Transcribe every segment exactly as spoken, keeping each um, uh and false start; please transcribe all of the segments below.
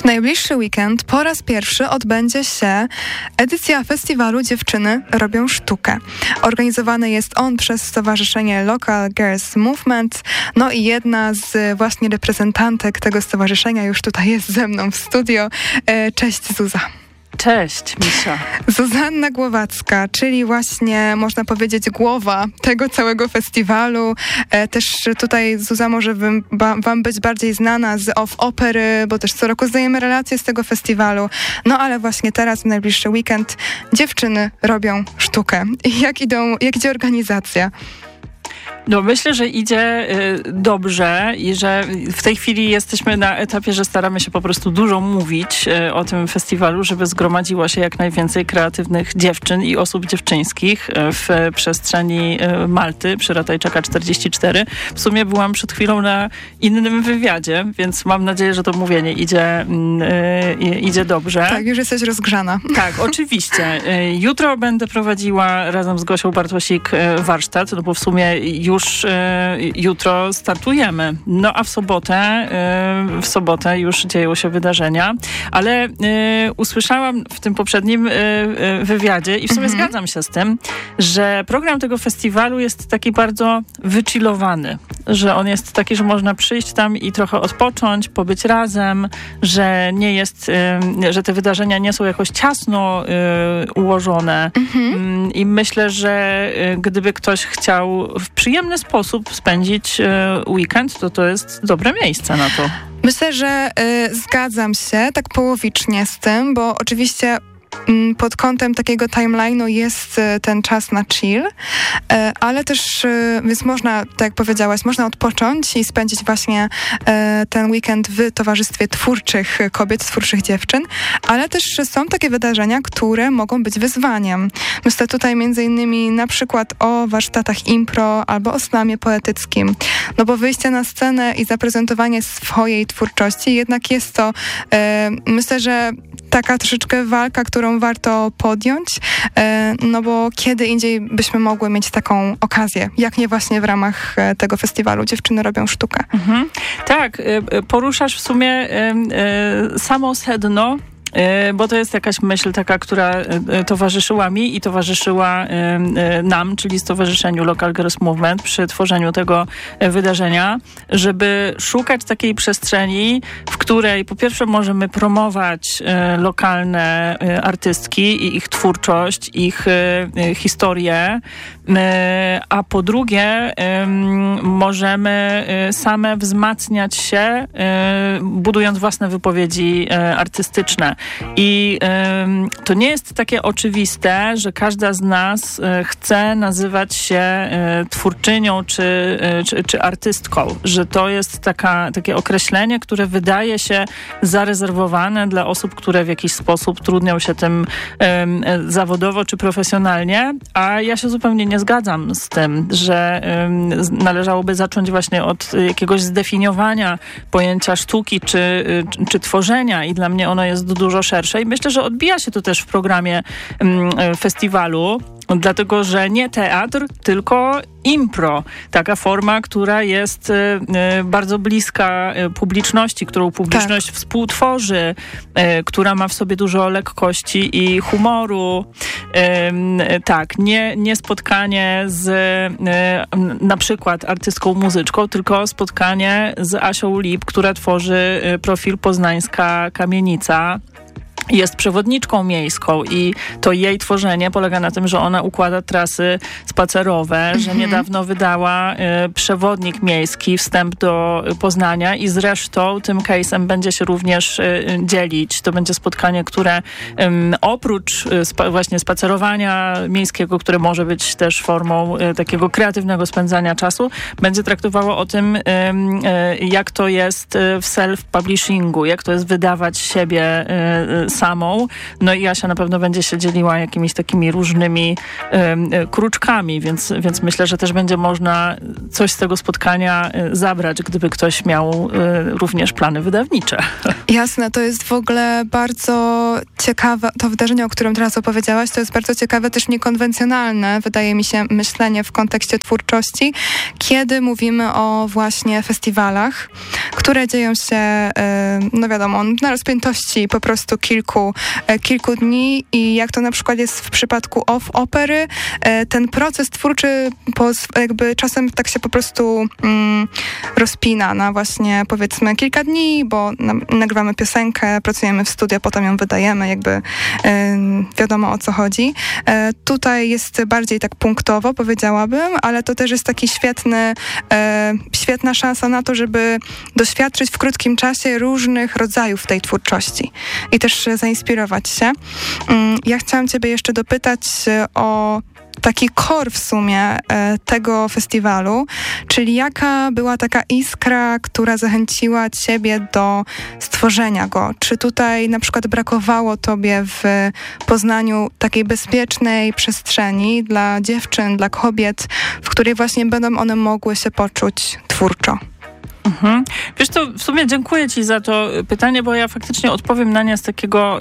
W najbliższy weekend po raz pierwszy odbędzie się edycja festiwalu Dziewczyny robią sztukę. Organizowany jest on przez Stowarzyszenie Local Girls Movement. No i jedna z właśnie reprezentantek tego stowarzyszenia już tutaj jest ze mną w studio. Cześć Zuza. Cześć, Misia. Zuzanna Głowacka, czyli właśnie można powiedzieć głowa tego całego festiwalu. E, też tutaj Zuza może wam, wam być bardziej znana z Off Opery, bo też co roku zdajemy relacje z tego festiwalu. No ale właśnie teraz, w najbliższy weekend, dziewczyny robią sztukę. Jak idą, jak idzie organizacja? No myślę, że idzie y, dobrze i że w tej chwili jesteśmy na etapie, że staramy się po prostu dużo mówić y, o tym festiwalu, żeby zgromadziło się jak najwięcej kreatywnych dziewczyn i osób dziewczyńskich y, w przestrzeni y, Malty przy Ratajczaka czterdzieści cztery. W sumie byłam przed chwilą na innym wywiadzie, więc mam nadzieję, że to mówienie idzie, y, idzie dobrze. Tak, już jesteś rozgrzana. Tak, oczywiście. Y, jutro będę prowadziła razem z Gosią Bartłosik y, warsztat, no bo w sumie już y, jutro startujemy. No a w sobotę, y, w sobotę już dzieją się wydarzenia, ale y, usłyszałam w tym poprzednim y, y, wywiadzie i w sumie mhm. zgadzam się z tym, że program tego festiwalu jest taki bardzo wychillowany, że on jest taki, że można przyjść tam i trochę odpocząć, pobyć razem, że nie jest, y, że te wydarzenia nie są jakoś ciasno y, ułożone mhm. y, i myślę, że y, gdyby ktoś chciał w przyjemny sposób spędzić e, weekend, to to jest dobre miejsce na to. Myślę, że y, zgadzam się tak połowicznie z tym, bo oczywiście y, pod kątem takiego timeline'u jest y, ten czas na chill, y, ale też, y, więc można, tak jak powiedziałaś, można odpocząć i spędzić właśnie y, ten weekend w towarzystwie twórczych kobiet, twórczych dziewczyn, ale też są takie wydarzenia, które mogą być wyzwaniem. Myślę tutaj między innymi na przykład o warsztatach impro albo o slamie poetyckim. No bo wyjście na scenę i zaprezentowanie swojej twórczości jednak jest to, e, myślę, że taka troszeczkę walka, którą warto podjąć, e, no bo kiedy indziej byśmy mogły mieć taką okazję, jak nie właśnie w ramach e, tego festiwalu Dziewczyny robią sztukę. Mhm. Tak, poruszasz w sumie e, samo sedno, bo to jest jakaś myśl taka, która towarzyszyła mi i towarzyszyła nam, czyli Stowarzyszeniu Local Girls Movement przy tworzeniu tego wydarzenia, żeby szukać takiej przestrzeni, w której po pierwsze możemy promować lokalne artystki i ich twórczość, ich historię, a po drugie możemy same wzmacniać się, budując własne wypowiedzi artystyczne. I y, to nie jest takie oczywiste, że każda z nas y, chce nazywać się y, twórczynią czy, y, czy, czy artystką, że to jest taka, takie określenie, które wydaje się zarezerwowane dla osób, które w jakiś sposób trudnią się tym y, y, zawodowo czy profesjonalnie, a ja się zupełnie nie zgadzam z tym, że y, należałoby zacząć właśnie od jakiegoś zdefiniowania pojęcia sztuki czy, y, czy, czy tworzenia i dla mnie ono jest dużo szersze i myślę, że odbija się to też w programie mm, festiwalu, dlatego, że nie teatr, tylko impro. Taka forma, która jest y, y, bardzo bliska y, publiczności, którą publiczność tak. współtworzy, y, która ma w sobie dużo lekkości i humoru. Y, y, tak, nie, nie spotkanie z y, na przykład artystką muzyczką, tylko spotkanie z Asią Lip, która tworzy y, profil Poznańska Kamienica. Jest przewodniczką miejską i to jej tworzenie polega na tym, że ona układa trasy spacerowe, mhm. że niedawno wydała y, przewodnik miejski, wstęp do Poznania i zresztą tym case'em będzie się również y, dzielić. To będzie spotkanie, które y, oprócz y, spa, właśnie spacerowania miejskiego, które może być też formą y, takiego kreatywnego spędzania czasu, będzie traktowało o tym, y, y, jak to jest w self-publishingu, jak to jest wydawać siebie y, samą. No i Asia na pewno będzie się dzieliła jakimiś takimi różnymi y, kruczkami, więc, więc myślę, że też będzie można coś z tego spotkania y, zabrać, gdyby ktoś miał y, również plany wydawnicze. Jasne, to jest w ogóle bardzo bardzo ciekawe, to wydarzenie, o którym teraz opowiedziałaś, to jest bardzo ciekawe, też niekonwencjonalne, wydaje mi się, myślenie w kontekście twórczości, kiedy mówimy o właśnie festiwalach, które dzieją się, no wiadomo, na rozpiętości po prostu kilku, kilku dni i jak to na przykład jest w przypadku Off Opery, ten proces twórczy jakby czasem tak się po prostu mm, rozpina na właśnie powiedzmy kilka dni, bo na, nagrywamy piosenkę, pracujemy w studio, potem ją wydajemy, jakby y, wiadomo o co chodzi. Y, tutaj jest bardziej tak punktowo, powiedziałabym, ale to też jest taki świetny, y, świetna szansa na to, żeby doświadczyć w krótkim czasie różnych rodzajów tej twórczości i też zainspirować się. Y, ja chciałam ciebie jeszcze dopytać o taki core w sumie e, tego festiwalu, czyli jaka była taka iskra, która zachęciła ciebie do stworzenia go? Czy tutaj na przykład brakowało tobie w Poznaniu takiej bezpiecznej przestrzeni dla dziewczyn, dla kobiet, w której właśnie będą one mogły się poczuć twórczo? Mhm. Wiesz co, w sumie dziękuję ci za to pytanie, bo ja faktycznie odpowiem na nie z takiego,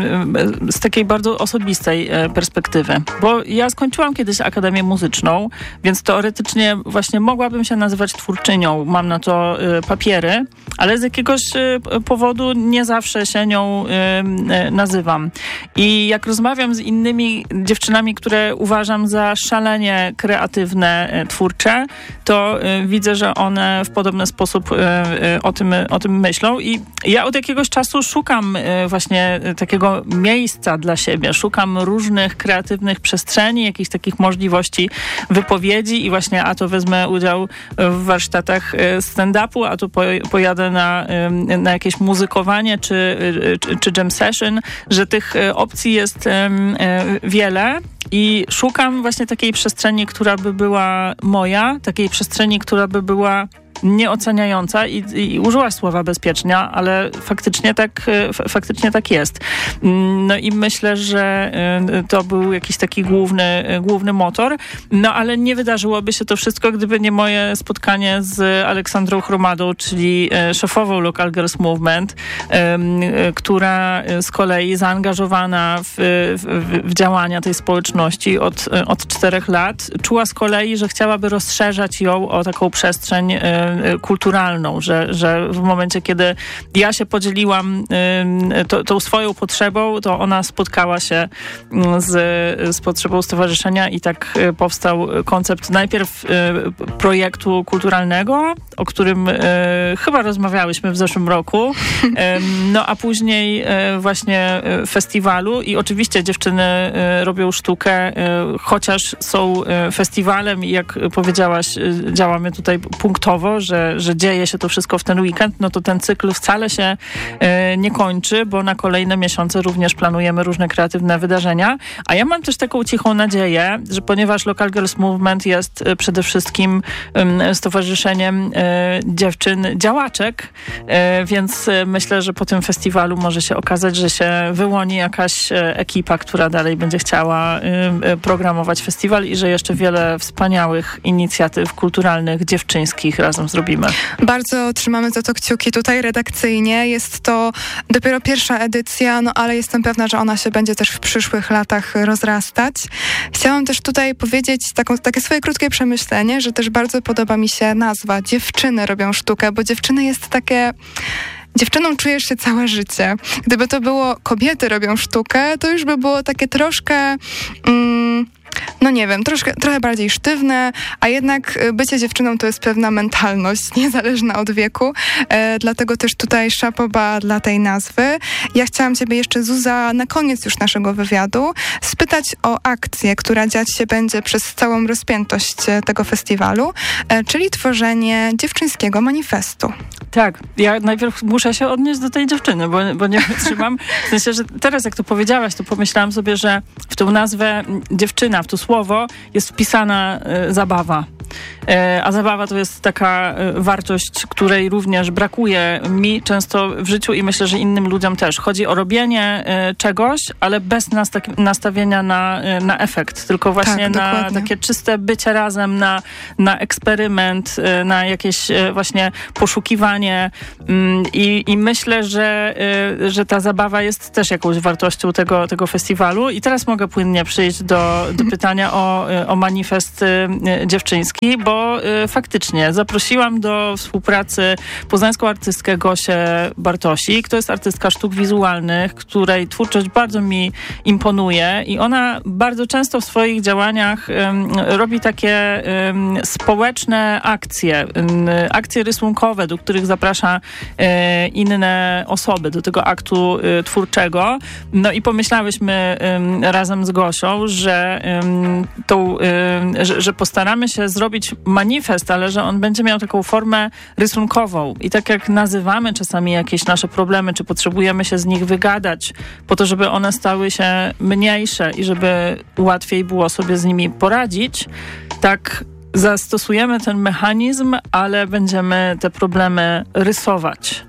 z takiej bardzo osobistej perspektywy. Bo ja skończyłam kiedyś Akademię Muzyczną, więc teoretycznie właśnie mogłabym się nazywać twórczynią. Mam na to papiery, ale z jakiegoś powodu nie zawsze się nią nazywam. I jak rozmawiam z innymi dziewczynami, które uważam za szalenie kreatywne, twórcze, to widzę, że one w podobny sposób o tym, o tym myślą i ja od jakiegoś czasu szukam właśnie takiego miejsca dla siebie, szukam różnych kreatywnych przestrzeni, jakichś takich możliwości wypowiedzi i właśnie a to wezmę udział w warsztatach stand-upu, a to pojadę na, na jakieś muzykowanie czy, czy, czy jam session, że tych opcji jest wiele. I szukam właśnie takiej przestrzeni, która by była moja, takiej przestrzeni, która by była nieoceniająca i, i użyłaś słowa bezpiecznia, ale faktycznie tak, faktycznie tak jest. No i myślę, że to był jakiś taki główny, główny motor, no ale nie wydarzyłoby się to wszystko, gdyby nie moje spotkanie z Aleksandrą Chromadą, czyli szefową Local Girls Movement, która z kolei zaangażowana w, w, w działania tej społeczności od, od czterech lat, czuła z kolei, że chciałaby rozszerzać ją o taką przestrzeń kulturalną, że, że w momencie, kiedy ja się podzieliłam y, to, tą swoją potrzebą, to ona spotkała się z, z potrzebą stowarzyszenia i tak y, powstał koncept najpierw y, projektu kulturalnego, o którym y, chyba rozmawiałyśmy w zeszłym roku, y, no a później y, właśnie y, festiwalu i oczywiście dziewczyny y, robią sztukę, y, chociaż są y, festiwalem i jak powiedziałaś, y, działamy tutaj punktowo, że, że dzieje się to wszystko w ten weekend, no to ten cykl wcale się y, nie kończy, bo na kolejne miesiące również planujemy różne kreatywne wydarzenia. A ja mam też taką cichą nadzieję, że ponieważ Local Girls Movement jest y, przede wszystkim y, stowarzyszeniem y, dziewczyn działaczek, y, więc y, myślę, że po tym festiwalu może się okazać, że się wyłoni jakaś y, ekipa, która dalej będzie chciała y, y, programować festiwal i że jeszcze wiele wspaniałych inicjatyw kulturalnych, dziewczyńskich razem zrobimy. Bardzo trzymamy za to kciuki tutaj redakcyjnie. Jest to dopiero pierwsza edycja, no ale jestem pewna, że ona się będzie też w przyszłych latach rozrastać. Chciałam też tutaj powiedzieć taką, takie swoje krótkie przemyślenie, że też bardzo podoba mi się nazwa Dziewczyny robią sztukę, bo dziewczyny jest takie... Dziewczyną czujesz się całe życie. Gdyby to było kobiety robią sztukę, to już by było takie troszkę... Mm, no nie wiem, troszkę, trochę bardziej sztywne, a jednak bycie dziewczyną to jest pewna mentalność, niezależna od wieku, e, dlatego też tutaj szapoba dla tej nazwy. Ja chciałam ciebie jeszcze, Zuza, na koniec już naszego wywiadu spytać o akcję, która dziać się będzie przez całą rozpiętość tego festiwalu, e, czyli tworzenie dziewczyńskiego manifestu. Tak, ja najpierw muszę się odnieść do tej dziewczyny, bo, bo nie wytrzymam. W sensie, że teraz jak to powiedziałaś, to pomyślałam sobie, że w tą nazwę dziewczyna, w to słowo jest wpisana y, zabawa. a zabawa to jest taka wartość, której również brakuje mi często w życiu i myślę, że innym ludziom też. Chodzi o robienie czegoś, ale bez nastawienia na, na efekt, tylko właśnie tak, na dokładnie. takie czyste bycie razem, na, na eksperyment, na jakieś właśnie poszukiwanie i, i myślę, że, że ta zabawa jest też jakąś wartością tego, tego festiwalu. I teraz mogę płynnie przejść do, do pytania o, o manifest dziewczyński, bo faktycznie zaprosiłam do współpracy poznańską artystkę Gosię Bartosik. To jest artystka sztuk wizualnych, której twórczość bardzo mi imponuje i ona bardzo często w swoich działaniach um, robi takie um, społeczne akcje, um, akcje rysunkowe, do których zaprasza um, inne osoby do tego aktu um, twórczego. No i pomyślałyśmy um, razem z Gosią, że, um, tą, um, że, że postaramy się zrobić manifest, ale że on będzie miał taką formę rysunkową. I tak jak nazywamy czasami jakieś nasze problemy, czy potrzebujemy się z nich wygadać po to, żeby one stały się mniejsze i żeby łatwiej było sobie z nimi poradzić, tak zastosujemy ten mechanizm, ale będziemy te problemy rysować.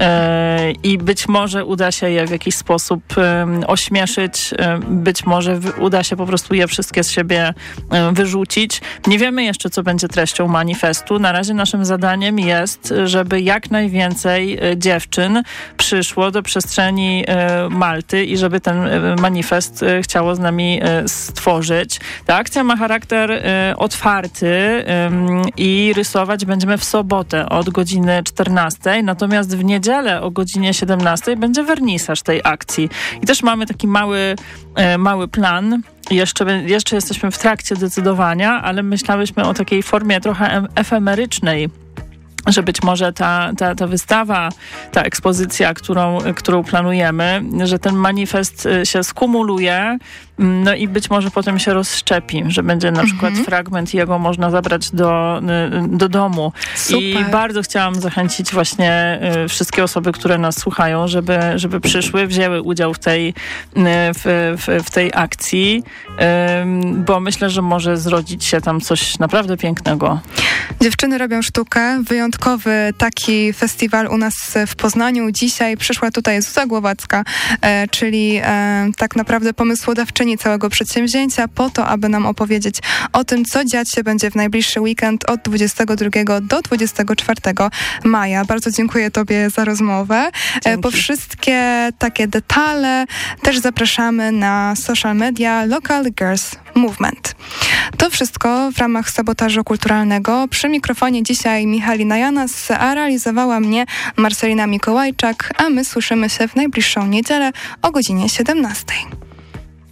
I być może uda się je w jakiś sposób ośmieszyć, być może uda się po prostu je wszystkie z siebie wyrzucić. Nie wiemy jeszcze, co będzie treścią manifestu. Na razie naszym zadaniem jest, żeby jak najwięcej dziewczyn przyszło do przestrzeni Malty i żeby ten manifest chciało z nami stworzyć. Ta akcja ma charakter otwarty i rysować będziemy w sobotę od godziny czternastej, natomiast w niedzielę niedzielę o godzinie siedemnastej będzie wernisaż tej akcji. I też mamy taki mały, e, mały plan. Jeszcze, jeszcze jesteśmy w trakcie decydowania, ale myślałyśmy o takiej formie trochę efemerycznej, że być może ta, ta, ta wystawa, ta ekspozycja, którą, którą planujemy, że ten manifest się skumuluje, no i być może potem się rozszczepi, że będzie na przykład mhm. fragment jego można zabrać do, do domu. Super. I bardzo chciałam zachęcić właśnie wszystkie osoby, które nas słuchają, żeby, żeby przyszły, wzięły udział w tej, w, w, w tej akcji, bo myślę, że może zrodzić się tam coś naprawdę pięknego. Dziewczyny robią sztukę, wyjątkowy taki festiwal u nas w Poznaniu. Dzisiaj przyszła tutaj Zuza Głowacka, e, czyli e, tak naprawdę pomysłodawczyni całego przedsięwzięcia po to, aby nam opowiedzieć o tym, co dziać się będzie w najbliższy weekend od dwudziestego drugiego do dwudziestego czwartego maja. Bardzo dziękuję Tobie za rozmowę. E, po wszystkie takie detale też zapraszamy na social media Local Girls Movement. To wszystko w ramach sabotażu kulturalnego. Przy mikrofonie dzisiaj Michalina Janas, a realizowała mnie Marcelina Mikołajczak, a my słyszymy się w najbliższą niedzielę o godzinie siedemnastej.